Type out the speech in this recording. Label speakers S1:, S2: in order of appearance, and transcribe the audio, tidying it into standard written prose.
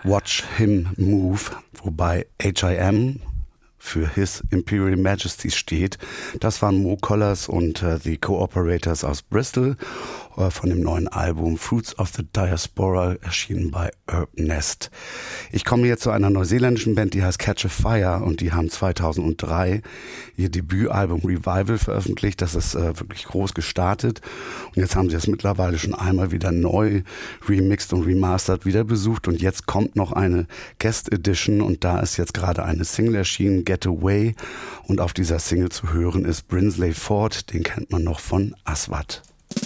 S1: Watch Him Move, wobei HIM für His Imperial Majesty steht. Das waren Mo Collars und The Cooperators aus Bristol von dem neuen Album Fruits of the Diaspora, erschienen bei Herb Nest. Ich komme jetzt zu einer neuseeländischen Band, die heißt Catch a Fire, und die haben 2003 ihr Debütalbum Revival veröffentlicht. Das ist wirklich groß gestartet, und jetzt haben sie es mittlerweile schon einmal wieder neu remixed und remastert wieder besucht, und jetzt kommt noch eine Guest Edition, und da ist jetzt gerade eine Single erschienen, Get Away, und auf dieser Single zu hören ist Brinsley Ford, den kennt man noch von Aswad.